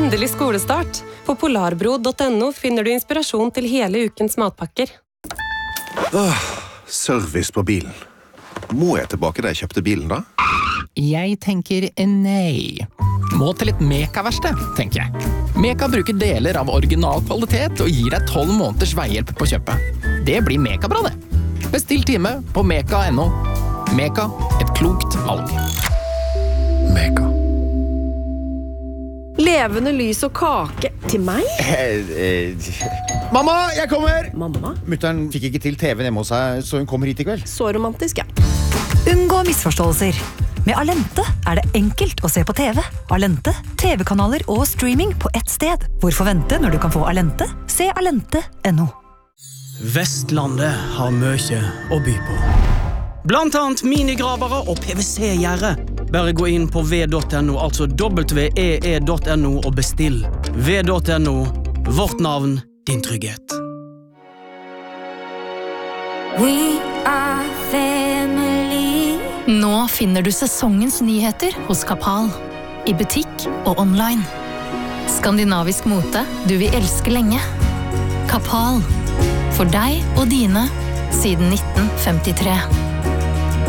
Endelig skolestart. På polarbro.no finner du inspirasjon til hele ukens matpakker. Service på bilen. Må jeg tilbake da jeg kjøpte bilen da? Jeg tenker nei. Må til et Meka-verksted, tenker jeg. Meka bruker deler av original kvalitet og gir deg 12 måneders veihjelp på kjøpet. Det blir Meka-bra det. Bestill time på meka.no. Meka, et klokt valg. Meka. Levende lys og kake til meg? Mamma, jeg kommer! Mamma? Mutteren fikk ikke til TV-en hjemme hos seg, så hun kommer hit i kveld. Så romantisk, ja. Unngå misforståelser. Med Alente det enkelt å se på TV. Alente, TV-kanaler og streaming på ett sted. Hvorfor vente når du kan få Alente? Se alente.no. Vestlandet har mye å by på. Blant annet minigrabere og PVC-gjerde. Bare gå inn på v.no, altså www.no og bestill. v.no, vårt navn, din trygghet. We are family. Nå finner du sesongens nyheter hos Kapal. I butikk og online. Skandinavisk mote du vil elske lenge. Kapal. For deg og dine siden 1953.